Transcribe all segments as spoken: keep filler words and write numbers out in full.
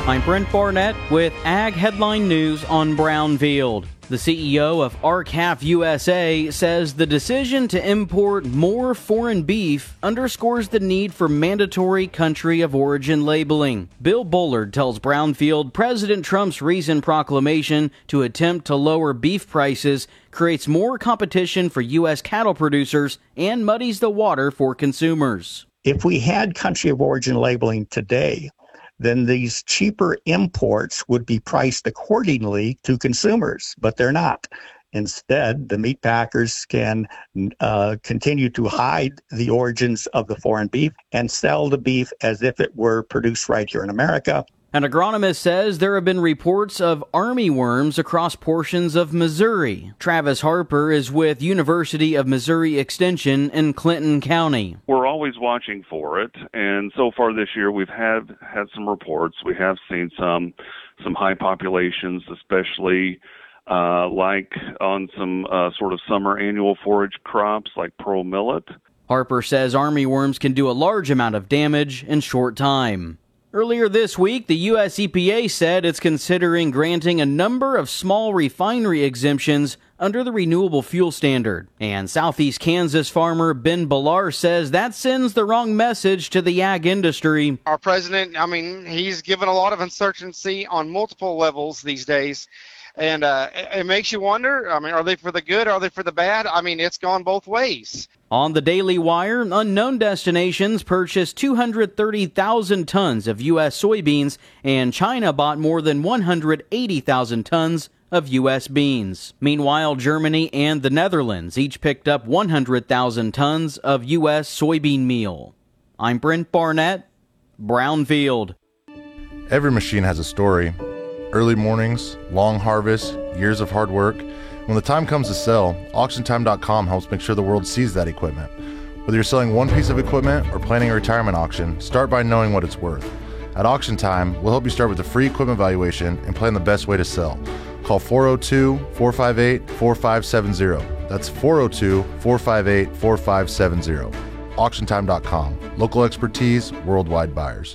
I'm Brent Barnett with Ag Headline News on Brownfield. The C E O of A R C Half U S A says the decision to import more foreign beef underscores the need for mandatory country of origin labeling. Bill Bullard tells Brownfield President Trump's recent proclamation to attempt to lower beef prices creates more competition for U S cattle producers and muddies the water for consumers. If we had country of origin labeling today, then these cheaper imports would be priced accordingly to consumers, but they're not. Instead, the meat packers can uh, continue to hide the origins of the foreign beef and sell the beef as if it were produced right here in America. An agronomist says there have been reports of army worms across portions of Missouri. Travis Harper is with University of Missouri Extension in Clinton County. We're always watching for it, and so far this year we've had had some reports. We have seen some some high populations, especially uh, like on some uh, sort of summer annual forage crops like pearl millet. Harper says army worms can do a large amount of damage in short time. Earlier this week, the U S E P A said it's considering granting a number of small refinery exemptions under the Renewable Fuel Standard. And Southeast Kansas farmer Ben Ballar says that sends the wrong message to the ag industry. Our president, I mean, he's given a lot of uncertainty on multiple levels these days. And uh, it makes you wonder, I mean, are they for the good? Are they for the bad? I mean, it's gone both ways. On the Daily Wire, Unknown Destinations purchased two hundred thirty thousand tons of U S soybeans, and China bought more than one hundred eighty thousand tons of U S beans. Meanwhile, Germany and the Netherlands each picked up one hundred thousand tons of U S soybean meal. I'm Brent Barnett, Brownfield. Every machine has a story. Early mornings, long harvests, years of hard work. When the time comes to sell, auction time dot com helps make sure the world sees that equipment. Whether you're selling one piece of equipment or planning a retirement auction, start by knowing what it's worth. At Auction Time, we'll help you start with a free equipment valuation and plan the best way to sell. Call four oh two, four five eight, four five seven zero. That's four oh two, four five eight, four five seven zero. auction time dot com. Local expertise, worldwide buyers.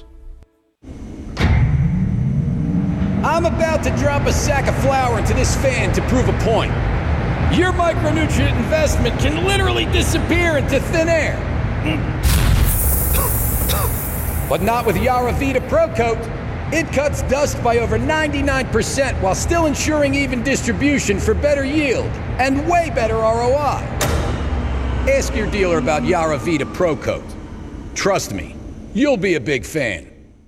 I'm about to drop a sack of flour into this fan to prove a point. Your micronutrient investment can literally disappear into thin air. But not with Yaravita Pro Coat. It cuts dust by over ninety-nine percent while still ensuring even distribution for better yield and way better R O I. Ask your dealer about Yaravita Pro Coat. Trust me, you'll be a big fan.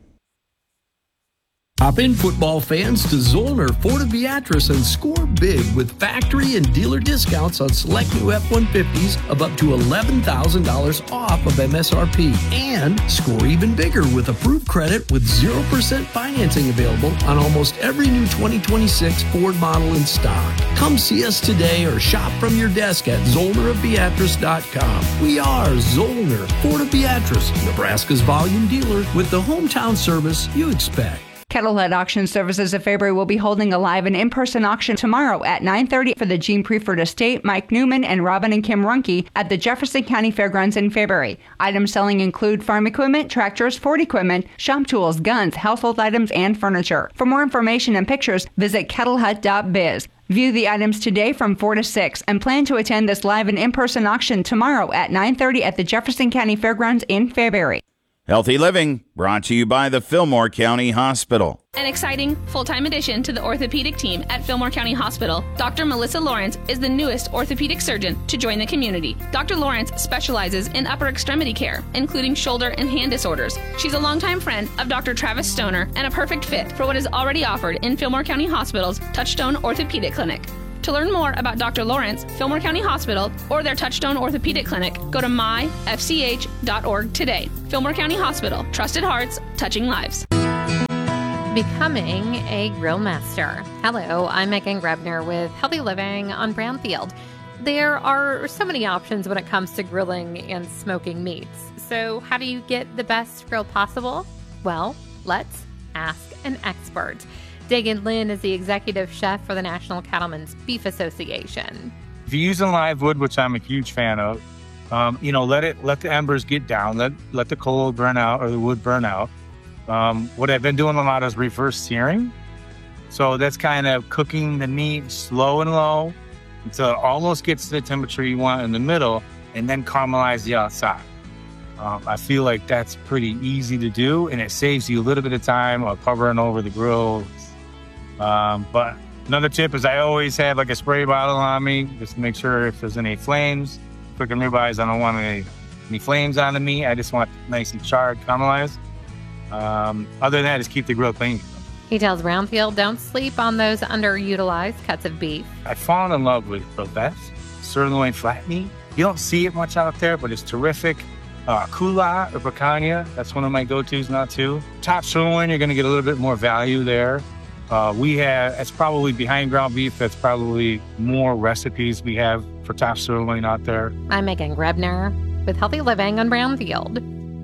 Hop in, football fans, to Zollner Ford Beatrice and score big with factory and dealer discounts on select new F one fifties of up to eleven thousand dollars off of M S R P. And score even bigger with approved credit with zero percent financing available on almost every new twenty twenty-six Ford model in stock. Come see us today or shop from your desk at Zollner of Beatrice dot com. We are Zollner Ford of Beatrice, Nebraska's volume dealer with the hometown service you expect. Kettlehead Auction Services of Fairbury will be holding a live and in-person auction tomorrow at nine thirty for the Gene Preferred Estate, Mike Newman, and Robin and Kim Runke at the Jefferson County Fairgrounds in Fairbury. Items selling include farm equipment, tractors, Ford equipment, shop tools, guns, household items, and furniture. For more information and pictures, visit kettlehut dot biz. View the items today from four to six and plan to attend this live and in-person auction tomorrow at nine thirty at the Jefferson County Fairgrounds in Fairbury. Healthy Living, brought to you by the Fillmore County Hospital. An exciting full-time addition to the orthopedic team at Fillmore County Hospital. Doctor Melissa Lawrence is the newest orthopedic surgeon to join the community. Doctor Lawrence specializes in upper extremity care, including shoulder and hand disorders. She's a longtime friend of Doctor Travis Stoner and a perfect fit for what is already offered in Fillmore County Hospital's Touchstone Orthopedic Clinic. To learn more about Doctor Lawrence, Fillmore County Hospital, or their Touchstone Orthopedic Clinic, go to my f c h dot org today. Fillmore County Hospital, trusted hearts, touching lives. Becoming a grill master. Hello, I'm Megan Grebner with Healthy Living on Brownfield. There are so many options when it comes to grilling and smoking meats. So how do you get the best grill possible? Well, let's ask an expert. Dagan Lynn is the executive chef for the National Cattlemen's Beef Association. If you're using live wood, which I'm a huge fan of, um, you know, let it let the embers get down, let let the coal burn out or the wood burn out, Um, what I've been doing a lot is reverse searing. So that's kind of cooking the meat slow and low until it almost gets to the temperature you want in the middle, and then caramelize the outside. Um, I feel like that's pretty easy to do, and it saves you a little bit of time of hovering over the grill. Um, but another tip is I always have like a spray bottle on me, just to make sure if there's any flames. Cooking ribeyes, I don't want any, any flames on the meat. I just want it nice and charred, caramelized. Um, other than that, just keep the grill clean. He tells Brownfield don't sleep on those underutilized cuts of beef. I've fallen in love with Bravette, sirloin flat meat. You don't see it much out there, but it's terrific. Uh, Kula or Picanha, that's one of my go-tos now too. Top sirloin, you're going to get a little bit more value there. Uh, we have, it's probably behind ground beef, that's probably more recipes we have for top sirloin out there. I'm Megan Grebner with Healthy Living on Brownfield.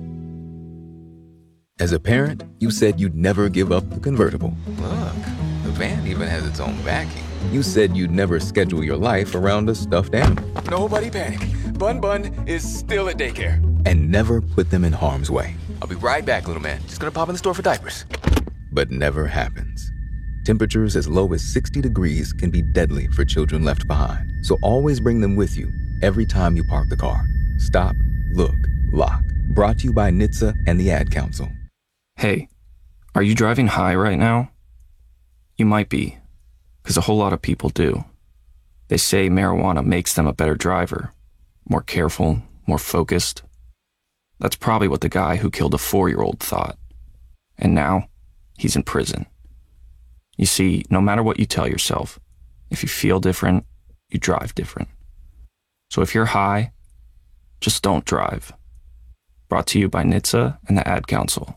As a parent, you said you'd never give up the convertible. Look, the van even has its own backing. You said you'd never schedule your life around a stuffed animal. Nobody panic. Bun Bun is still at daycare. And never put them in harm's way. I'll be right back, little man. Just gonna pop in the store for diapers. But never happens. Temperatures as low as sixty degrees can be deadly for children left behind. So always bring them with you every time you park the car. Stop, look, lock. Brought to you by N H T S A and the Ad Council. Hey, are you driving high right now? You might be, because a whole lot of people do. They say marijuana makes them a better driver, more careful, more focused. That's probably what the guy who killed a four-year-old thought. And now, he's in prison. You see, no matter what you tell yourself, if you feel different, you drive different. So if you're high, just don't drive. Brought to you by N H T S A and the Ad Council.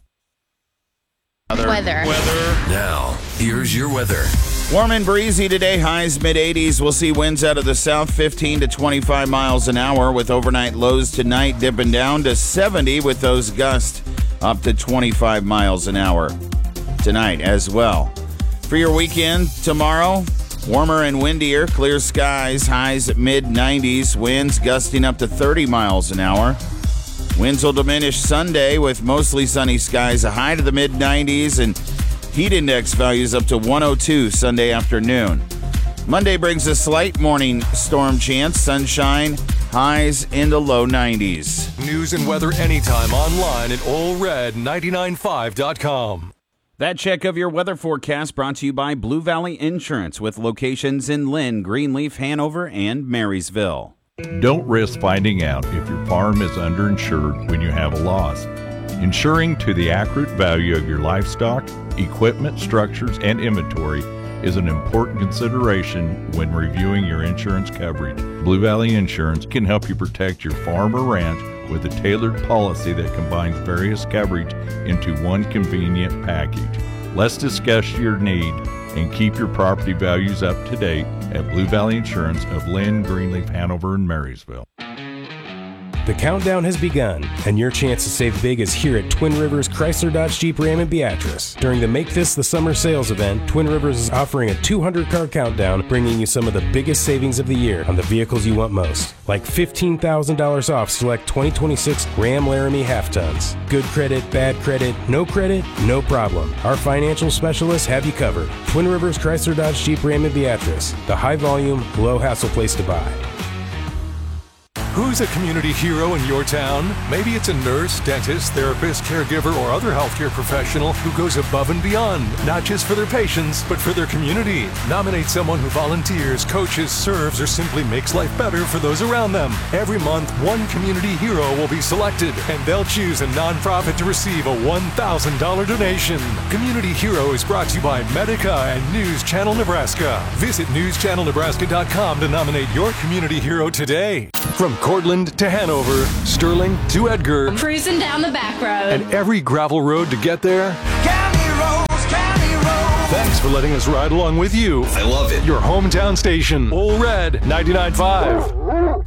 Weather. Weather. Weather. Now, here's your weather. Warm and breezy today, highs mid eighties. We'll see winds out of the south fifteen to twenty-five miles an hour, with overnight lows tonight dipping down to seventy, with those gusts up to twenty-five miles an hour tonight as well. For your weekend tomorrow, warmer and windier, clear skies, highs at mid nineties, winds gusting up to thirty miles an hour. Winds will diminish Sunday with mostly sunny skies, a high to the mid nineties, and heat index values up to one oh two Sunday afternoon. Monday brings a slight morning storm chance, sunshine, highs in the low nineties. News and weather anytime online at Ole Red ninety-nine point five dot com. That check of your weather forecast brought to you by Blue Valley Insurance, with locations in Lynn, Greenleaf, Hanover, and Marysville. Don't risk finding out if your farm is underinsured when you have a loss. Insuring to the accurate value of your livestock, equipment, structures, and inventory is an important consideration when reviewing your insurance coverage. Blue Valley Insurance can help you protect your farm or ranch with a tailored policy that combines various coverage into one convenient package. Let's discuss your need and keep your property values up to date at Blue Valley Insurance of Lynn, Greenleaf, Hanover, and Marysville. The countdown has begun, and your chance to save big is here at Twin Rivers Chrysler Dodge Jeep Ram in Beatrice. During the Make This the Summer sales event, Twin Rivers is offering a two hundred car countdown, bringing you some of the biggest savings of the year on the vehicles you want most. Like fifteen thousand dollars off select twenty twenty-six Ram Laramie half-tons. Good credit, bad credit, no credit, no problem. Our financial specialists have you covered. Twin Rivers Chrysler Dodge Jeep Ram in Beatrice, the high-volume, low-hassle place to buy. Who's a community hero in your town? Maybe it's a nurse, dentist, therapist, caregiver, or other healthcare professional who goes above and beyond, not just for their patients, but for their community. Nominate someone who volunteers, coaches, serves, or simply makes life better for those around them. Every month, one community hero will be selected, and they'll choose a nonprofit to receive a one thousand dollars donation. Community Hero is brought to you by Medica and News Channel Nebraska. Visit news channel nebraska dot com to nominate your community hero today. From Cortland to Hanover, Sterling to Edgar, cruising down the back road, and every gravel road to get there. County roads, county roads. Thanks for letting us ride along with you. I love it. Your hometown station, Ole Red ninety-nine point five.